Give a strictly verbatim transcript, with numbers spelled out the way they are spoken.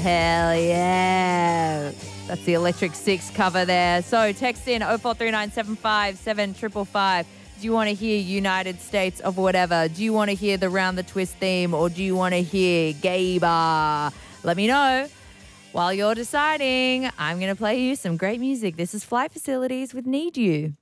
Hell yeah. That's the Electric Six cover there. So text in oh four three nine seven five seven five five five. Do you want to hear United States of whatever? Do you want to hear the Round the Twist theme, or do you want to hear Gay Bar? Let me know. While you're deciding, I'm going to play you some great music. This is Flight Facilities with Need You.